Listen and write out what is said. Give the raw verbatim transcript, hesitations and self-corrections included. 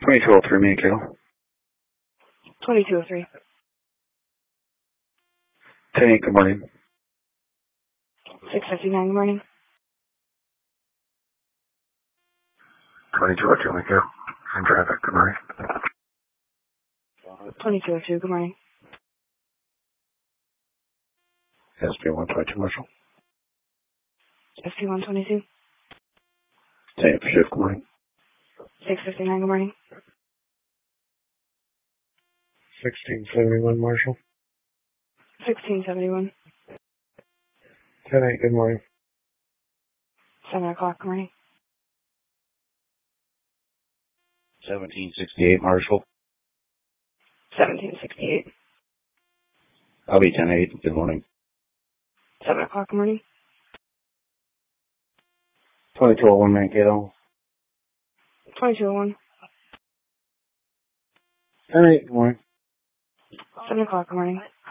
twenty-two oh three, Mankato. twenty-two oh three. ten eight, good morning. six fifty-nine, good morning. twenty-two oh two, Mankato. In traffic, good morning. twenty-two oh two, good morning. S P one twenty-two, Marshall. S P one twenty-two. ten eight, shift, good morning. six fifty-nine, good morning. sixteen seventy-one, Marshall. sixteen seventy-one. ten eight, good morning. seven o'clock, good morning. seventeen sixty-eight, Marshall. seventeen sixty-eight. I'll be ten eight, good morning. seven o'clock, good morning. twenty-two oh one, Mankato. twenty-two oh one. ten eight, good morning. seven o'clock, good morning.